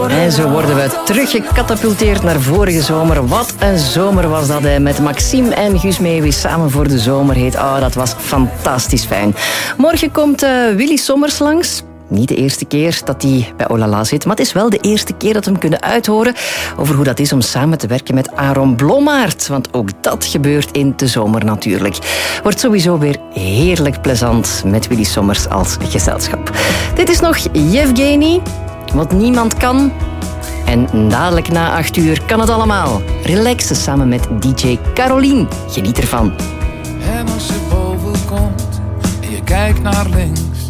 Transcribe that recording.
En zo worden we teruggecatapulteerd naar vorige zomer. Wat een zomer was dat, hè? Met Maxime en Guus Meeuwis samen voor de zomerhit. Oh, dat was fantastisch fijn. Morgen komt Willy Sommers langs. Niet de eerste keer dat hij bij Olala zit, maar het is wel de eerste keer dat we hem kunnen uithoren over hoe dat is om samen te werken met Aaron Blommaert. Want ook dat gebeurt in de zomer natuurlijk. Wordt sowieso weer heerlijk plezant met Willy Sommers als gezelschap. Dit is nog Yevgeny, wat niemand kan. En dadelijk na 8 uur kan het allemaal. Relaxen samen met DJ Caroline. Geniet ervan. En als je boven komt en je kijkt naar links,